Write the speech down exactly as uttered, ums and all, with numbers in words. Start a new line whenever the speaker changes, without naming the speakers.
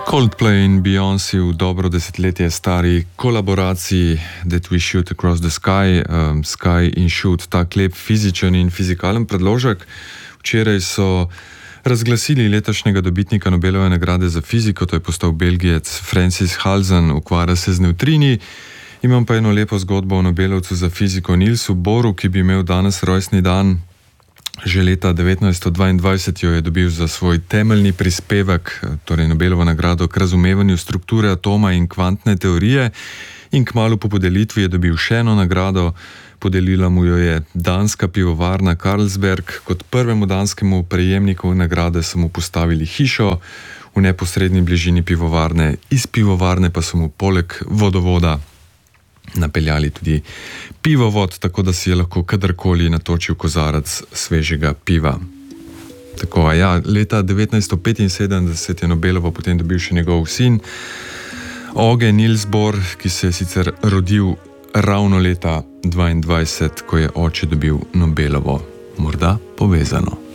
Coldplay in Beyoncé v dobro desetletje stari kolaboraciji That We Shoot Across the Sky, um, Sky in Shoot, tak lep fizičen in fizikalen predložek. Včeraj so razglasili letošnjega dobitnika Nobelove nagrade za fiziko, to je postal Belgijec Francis Halzen, ukvarja se z nevtrini. Imam pa eno lepo zgodbo o Nobelovcu za fiziko Nielsu Bohru, ki bi imel danes rojstni dan. Že leta devetnajststo dvaindvajset jo je dobil za svoj temeljni prispevek, torej Nobelovo nagrado k razumevanju strukture atoma in kvantne teorije, in kmalu po podelitvi je dobil še eno nagrado. Podelila mu jo je danska pivovarna Carlsberg. Kot prvemu danskemu prejemniku nagrade so mu postavili hišo v neposredni bližini pivovarne, iz pivovarne pa so mu poleg vodovoda napeljali tudi pivovod, tako da si je lahko kadarkoli natočil kozarec svežega piva. Tako, ja, leta devetnajststo petinsedemdeset je Nobelovo potem dobil še njegov sin Åge Niels Bohr, ki se je sicer rodil ravno leta dvaindvajset, ko je oče dobil Nobelovo. Morda povezano.